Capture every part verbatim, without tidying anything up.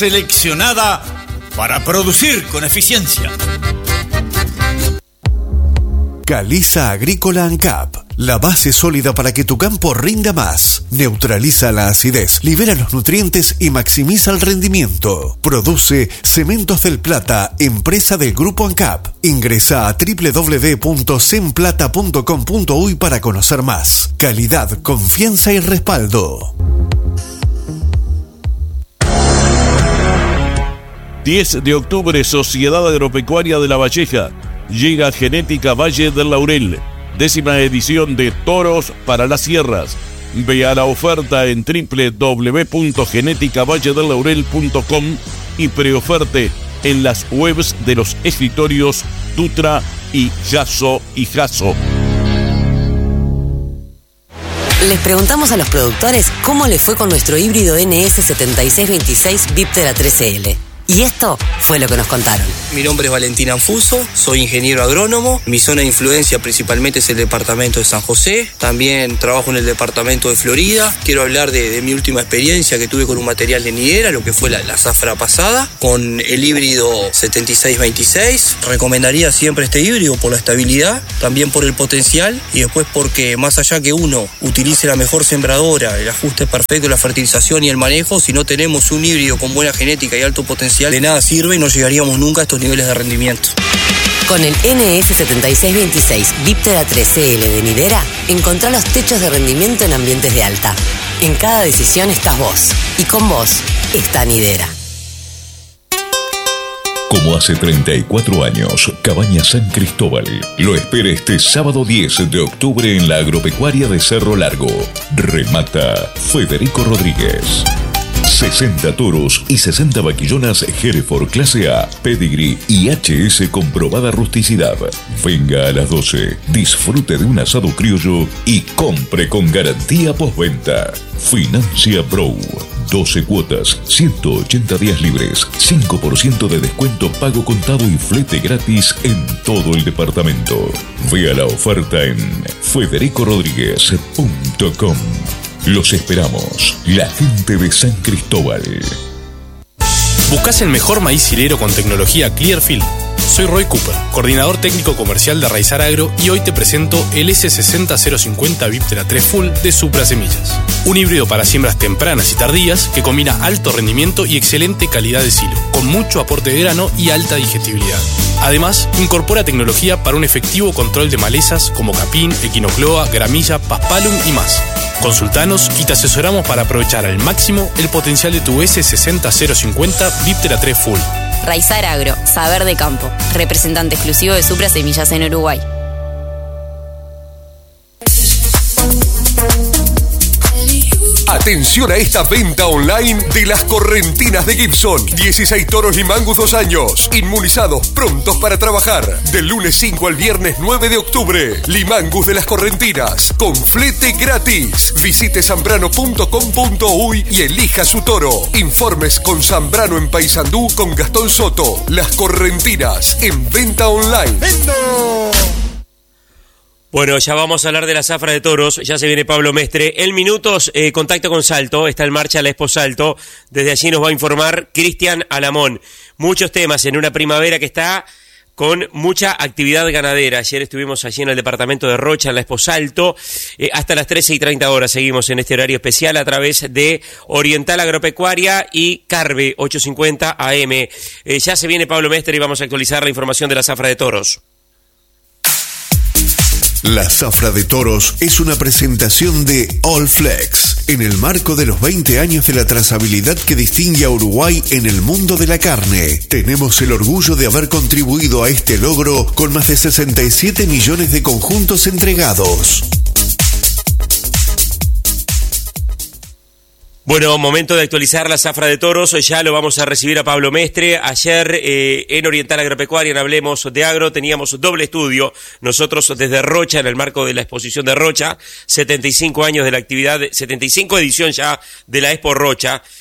seleccionada para producir con eficiencia. Caliza Agrícola ANCAP, la base sólida para que tu campo rinda más. Neutraliza la acidez, libera los nutrientes y maximiza el rendimiento. Produce Cementos del Plata, empresa del Grupo ANCAP. Ingresa a doble u doble u doble u punto semplata punto com punto uy para conocer más. Calidad, confianza y respaldo. diez de octubre, Sociedad Agropecuaria de La Valleja. Llega Genética Valle del Laurel, décima edición de Toros para las Sierras. Vea la oferta en doble u doble u doble u punto genética valle del laurel punto com y preoferte en las webs de los escritorios Dutra y Jasso y Jasso. Les preguntamos a los productores cómo le fue con nuestro híbrido N S setenta y seis veintiséis Viptera tres L. Y esto fue lo que nos contaron. Mi nombre es Valentín Anfuso, soy ingeniero agrónomo. Mi zona de influencia principalmente es el departamento de San José. También trabajo en el departamento de Florida. Quiero hablar de, de mi última experiencia que tuve con un material de nidera, lo que fue la, la zafra pasada, con el híbrido setenta y seis veintiséis. Recomendaría siempre este híbrido por la estabilidad, también por el potencial y después porque más allá que uno utilice la mejor sembradora, el ajuste perfecto, la fertilización y el manejo, si no tenemos un híbrido con buena genética y alto potencial, de nada sirve y no llegaríamos nunca a estos niveles de rendimiento. Con el N S setenta y seis veintiséis Viptera tres L de nidera, encontrá los techos de rendimiento en ambientes de alta. En cada decisión estás vos, y con vos está Nidera. Como hace treinta y cuatro años, Cabaña San Cristóbal lo espera este sábado diez de octubre en la Agropecuaria de Cerro Largo. Remata Federico Rodríguez. sesenta toros y sesenta vaquillonas Hereford clase A, Pedigree y H S comprobada rusticidad. Venga a las doce, disfrute de un asado criollo y compre con garantía postventa. Financia Pro. doce cuotas, ciento ochenta días libres, cinco por ciento de descuento pago contado y flete gratis en todo el departamento. Vea la oferta en federico rodríguez punto com. Los esperamos, la gente de San Cristóbal. ¿Buscás el mejor maíz silero con tecnología Clearfield? Soy Roy Cooper, coordinador técnico comercial de Raizar Agro, y hoy te presento el S sesenta cero cincuenta Viptera tres Full de Supra Semillas. Un híbrido para siembras tempranas y tardías que combina alto rendimiento y excelente calidad de silo, con mucho aporte de grano y alta digestibilidad. Además, incorpora tecnología para un efectivo control de malezas como capín, equinocloa, gramilla, paspalum y más. Consultanos y te asesoramos para aprovechar al máximo el potencial de tu S sesenta cero cincuenta Viptera tres Full. Raizar Agro, saber de campo, representante exclusivo de Supra Semillas en Uruguay. Atención a esta venta online de las correntinas de Gibson. dieciséis toros Limangus dos años, inmunizados, prontos para trabajar. Del lunes cinco al viernes nueve de octubre. Limangus de las Correntinas, con flete gratis. Visite zambrano punto com punto uy y elija su toro. Informes con Zambrano en Paysandú con Gastón Soto. Las Correntinas, en venta online. ¡Vendo! Bueno, ya vamos a hablar de la zafra de toros, ya se viene Pablo Mestre. En minutos, eh, contacto con Salto, está en marcha la Expo Salto. Desde allí nos va a informar Cristian Alamón. Muchos temas en una primavera que está con mucha actividad ganadera. Ayer estuvimos allí en el departamento de Rocha, en la Expo Salto. Eh, hasta las trece y treinta horas seguimos en este horario especial a través de Oriental Agropecuaria y Carve ochocientos cincuenta A M. Eh, ya se viene Pablo Mestre y vamos a actualizar la información de la zafra de toros. La zafra de toros es una presentación de All Flex, en el marco de los veinte años de la trazabilidad que distingue a Uruguay en el mundo de la carne. Tenemos el orgullo de haber contribuido a este logro con más de sesenta y siete millones de conjuntos entregados. Bueno, momento de actualizar la zafra de toros. Ya lo vamos a recibir a Pablo Mestre. Ayer eh, en Oriental Agropecuaria, en Hablemos de Agro, teníamos doble estudio. Nosotros desde Rocha, en el marco de la exposición de Rocha, setenta y cinco años de la actividad, setenta y cinco edición ya de la Expo Rocha.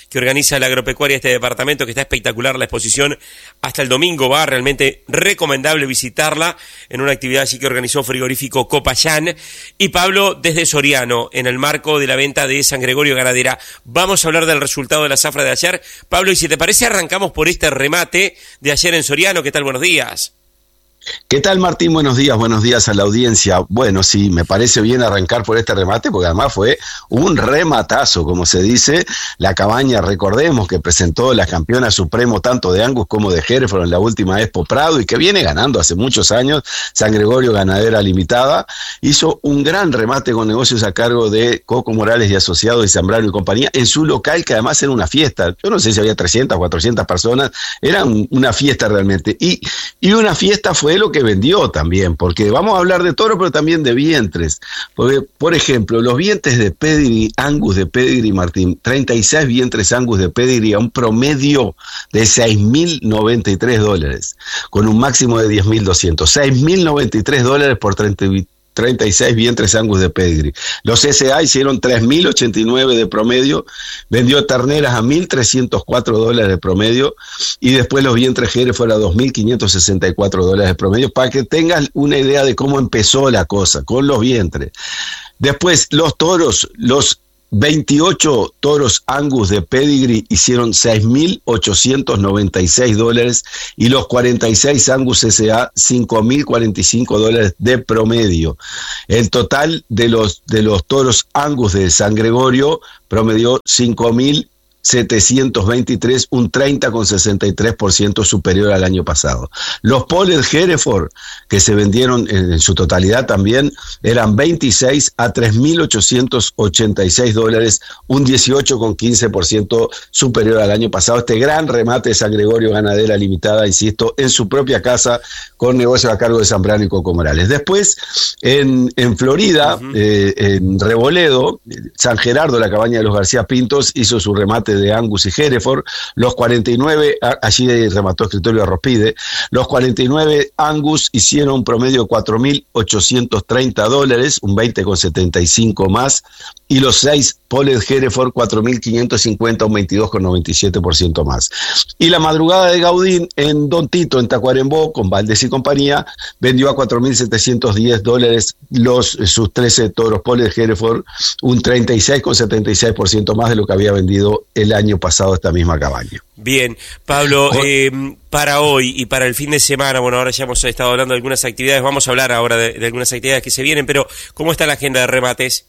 que organiza la agropecuaria de este departamento, que está espectacular la exposición hasta el domingo, va realmente recomendable visitarla en una actividad así que organizó Frigorífico Copayán. Y Pablo, desde Soriano, en el marco de la venta de San Gregorio Ganadera, vamos a hablar del resultado de la zafra de ayer. Pablo, y si te parece, arrancamos por este remate de ayer en Soriano. ¿Qué tal? Buenos días. ¿Qué tal, Martín? Buenos días, buenos días a la audiencia. Bueno, sí, me parece bien arrancar por este remate, porque además fue un rematazo, como se dice. La cabaña, recordemos, que presentó la campeona supremo tanto de Angus como de Hereford en la última Expo Prado, y que viene ganando hace muchos años, San Gregorio Ganadera Limitada, hizo un gran remate con negocios a cargo de Coco Morales y Asociados y Zambrano y compañía, en su local, que además era una fiesta. Yo no sé si había trescientas, cuatrocientas personas, era un, una fiesta realmente, y, y una fiesta fue lo que vendió también, porque vamos a hablar de toro, pero también de vientres, porque, por ejemplo, los vientres de Pedigree, Angus de Pedigree, Martín, treinta y seis vientres Angus de Pedigree a un promedio de seis mil noventa y tres dólares, con un máximo de diez mil doscientos, seis mil noventa y tres dólares por treinta treinta y seis vientres Angus de Pedigree. Los S A hicieron tres mil ochenta y nueve de promedio, vendió terneras a mil trescientos cuatro dólares de promedio, y después los vientres Hereford a dos mil quinientos sesenta y cuatro dólares de promedio, para que tengas una idea de cómo empezó la cosa, con los vientres. Después, los toros, los veintiocho toros Angus de Pedigree hicieron seis mil ochocientos noventa y seis dólares, y los cuarenta y seis Angus S A cinco mil cuarenta y cinco dólares de promedio. El total de los, de los toros Angus de San Gregorio promedió cinco mil setecientos veintitrés, un treinta coma sesenta y tres por ciento superior al año pasado. Los Polled Hereford, que se vendieron en, en su totalidad también, eran veintiséis a tres mil ochocientos ochenta y seis dólares, un dieciocho coma quince por ciento superior al año pasado. Este gran remate de San Gregorio Ganadera Limitada, insisto, en su propia casa, con negocios a cargo de Zambrano y Coco Morales. Después, en, en Florida, uh-huh. eh, en Reboledo, San Gerardo, la cabaña de los García Pintos, hizo su remate de Angus y Hereford. Los cuarenta y nueve, allí remató escritorio de Rospide, los cuarenta y nueve Angus hicieron un promedio de cuatro mil ochocientos treinta dólares, un veinte coma setenta y cinco más, y los seis Polled Hereford cuatro mil quinientos cincuenta, un veintidós coma noventa y siete por ciento más. Y la madrugada de Gaudín en Don Tito, en Tacuarembó, con Valdés y compañía, vendió a cuatro mil setecientos diez dólares los, sus trece toros Polled Hereford, un treinta y seis coma setenta y seis por ciento más de lo que había vendido el año pasado esta misma cabaña. Bien, Pablo, eh, para hoy y para el fin de semana, bueno, ahora ya hemos estado hablando de algunas actividades, vamos a hablar ahora de, de algunas actividades que se vienen, pero ¿cómo está la agenda de remates?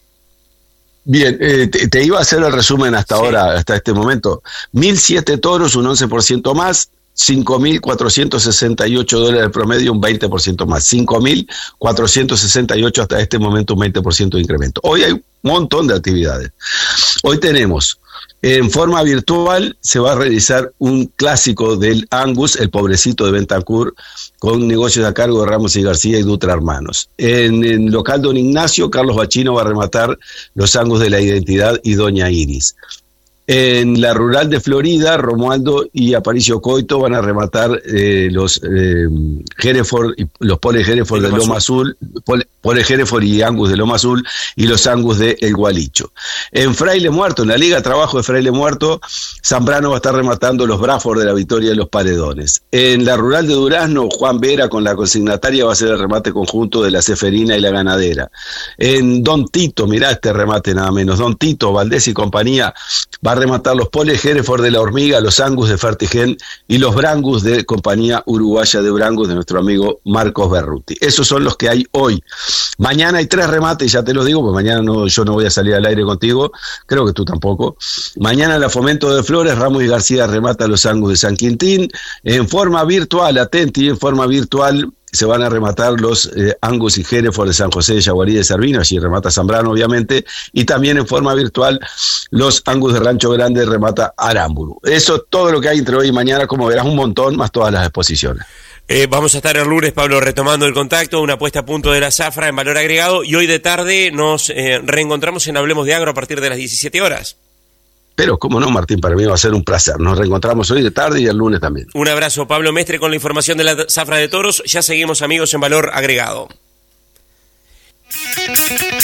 Bien, eh, te, te iba a hacer el resumen hasta sí. ahora, hasta este momento. mil siete toros, un once por ciento más, cinco mil cuatrocientos sesenta y ocho dólares de promedio, un veinte por ciento más. cinco mil cuatrocientos sesenta y ocho hasta este momento, un veinte por ciento de incremento. Hoy hay un montón de actividades. Hoy tenemos, en forma virtual, se va a realizar un clásico del Angus, el pobrecito de Bentancur, con negocios a cargo de Ramos y García y Dutra Hermanos. En el local Don Ignacio, Carlos Bachino va a rematar los Angus de la Identidad y Doña Iris. En la rural de Florida, Romualdo y Aparicio Coito van a rematar eh, los eh, Hereford, los Polled Hereford de Loma Azul, Polled Hereford y Angus de Loma Azul, y los Angus de El Gualicho. En Fraile Muerto, en la Liga de Trabajo de Fraile Muerto, Zambrano va a estar rematando los Braford de la Victoria de los Paredones. En la rural de Durazno, Juan Vera con la consignataria va a ser el remate conjunto de la Ceferina y la Ganadera. En Don Tito, mirá este remate nada menos, Don Tito, Valdés y compañía, va a rematar los Polled Hereford de La Hormiga, los Angus de Fertigen y los Brangus de Compañía Uruguaya de Brangus de nuestro amigo Marcos Berruti. Esos son los que hay hoy. Mañana hay tres remates, ya te los digo, porque mañana no, yo no voy a salir al aire contigo, creo que tú tampoco. Mañana en la Fomento de Flores, Ramos y García remata los Angus de San Quintín. En forma virtual, atenti, en forma virtual, se van a rematar los eh, Angus y Hereford de San José de Yaguarí de Servino, allí remata Zambrano obviamente, y también en forma virtual los Angus de Rancho Grande remata Aramburu. Eso es todo lo que hay entre hoy y mañana, como verás, un montón, más todas las exposiciones. Eh, vamos a estar el lunes, Pablo, retomando el contacto, una puesta a punto de la zafra en valor agregado, y hoy de tarde nos eh, reencontramos en Hablemos de Agro a partir de las diecisiete horas. Pero, cómo no, Martín, para mí va a ser un placer. Nos reencontramos hoy de tarde y el lunes también. Un abrazo, Pablo Mestre, con la información de la zafra de toros. Ya seguimos, amigos, en valor agregado.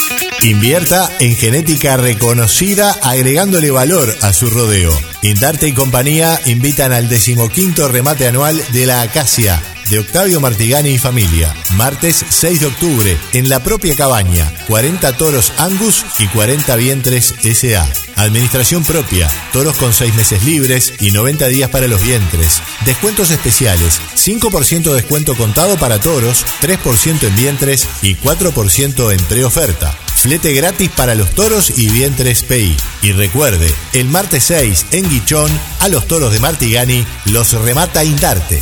Invierta en genética reconocida, agregándole valor a su rodeo. Indarte y compañía invitan al decimoquinto remate anual de la Acacia de Octavio Martigani y familia. Martes seis de octubre, en la propia cabaña. cuarenta toros Angus y cuarenta vientres S A. Administración propia, toros con seis meses libres y noventa días para los vientres. Descuentos especiales, cinco por ciento descuento contado para toros, tres por ciento en vientres y cuatro por ciento en preoferta. Flete gratis para los toros y vientres P I. Y recuerde, el martes seis en Guichón, a los toros de Martigani los remata Indarte.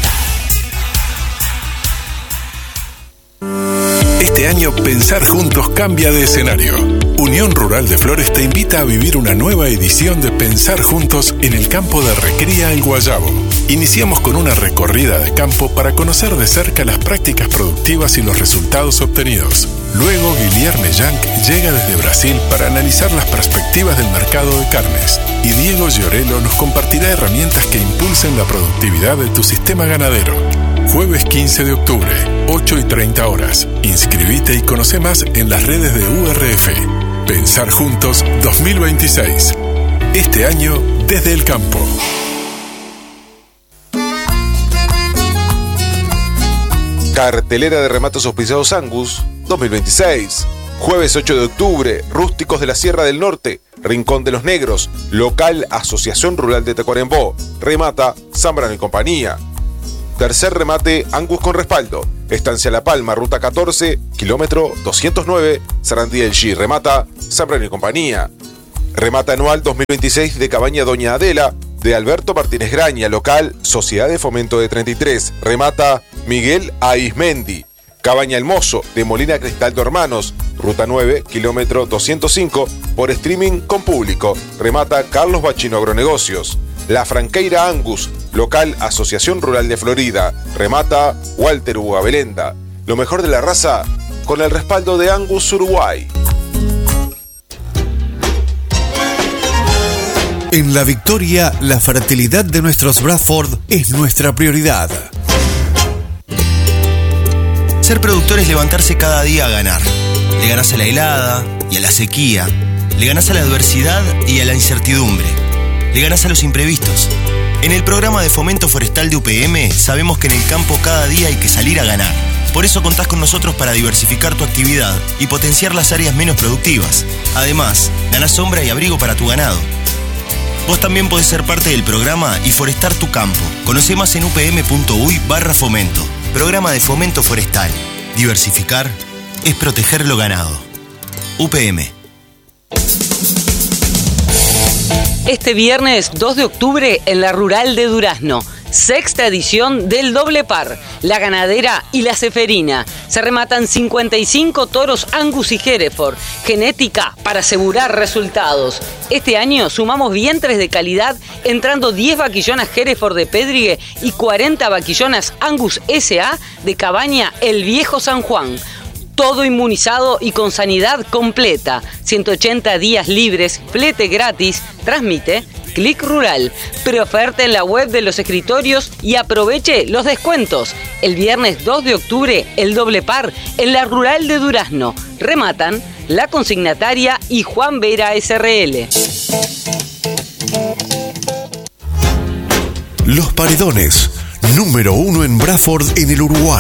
Este año Pensar Juntos cambia de escenario. Unión Rural de Flores te invita a vivir una nueva edición de Pensar Juntos en el campo de Recría El Guayabo. Iniciamos con una recorrida de campo para conocer de cerca las prácticas productivas y los resultados obtenidos. Luego Guilherme Yank llega desde Brasil para analizar las perspectivas del mercado de carnes. Y Diego Giorello nos compartirá herramientas que impulsen la productividad de tu sistema ganadero. Jueves quince de octubre, ocho y treinta horas. Inscribite y conoce más en las redes de U R F. Pensar Juntos dos mil veintiséis. Este año desde el campo. Cartelera de remates auspiciados Angus dos mil veintiséis. Jueves ocho de octubre, Rústicos de la Sierra del Norte, Rincón de los Negros, local Asociación Rural de Tacuarembó. Remata Zambrano y compañía. Tercer remate Angus con respaldo. Estancia La Palma, ruta catorce, kilómetro doscientos nueve, Sarandí del G. Remata Zambrano y compañía. Remata anual dos mil veintiséis de Cabaña Doña Adela, de Alberto Martínez Graña, local Sociedad de Fomento de treinta y tres. Remata Miguel Aizmendi. Cabaña El Mozo, de Molina Cristaldo Hermanos, ruta nueve, kilómetro doscientos cinco, por streaming con público. Remata Carlos Bachino Agronegocios. La Franqueira Angus, local Asociación Rural de Florida. Remata Walter Hugo Belenda. Lo mejor de la raza con el respaldo de Angus Uruguay. En La Victoria, la fertilidad de nuestros Bradford es nuestra prioridad. Ser productor es levantarse cada día a ganar. Le ganás a la helada y a la sequía. Le ganás a la adversidad y a la incertidumbre. Le ganás a los imprevistos. En el programa de fomento forestal de U P M sabemos que en el campo cada día hay que salir a ganar. Por eso contás con nosotros para diversificar tu actividad y potenciar las áreas menos productivas. Además, ganás sombra y abrigo para tu ganado. Vos también podés ser parte del programa y forestar tu campo. Conoce más en upm.uy barra fomento. Programa de fomento forestal. Diversificar es proteger lo ganado. U P M. Este viernes dos de octubre en la Rural de Durazno, sexta edición del Doble Par, la ganadera y la ceferina. Se rematan cincuenta y cinco toros Angus y Hereford, genética para asegurar resultados. Este año sumamos vientres de calidad, entrando diez vaquillonas Hereford de Pedrigue y cuarenta vaquillonas Angus S A de Cabaña El Viejo San Juan. Todo inmunizado y con sanidad completa. ciento ochenta días libres, flete gratis. Transmite Clic Rural. Preoferta en la web de los escritorios y aproveche los descuentos. El viernes dos de octubre, el Doble Par en la Rural de Durazno. Rematan La Consignataria y Juan Vera S R L. Los Paredones, número uno en Bradford en el Uruguay.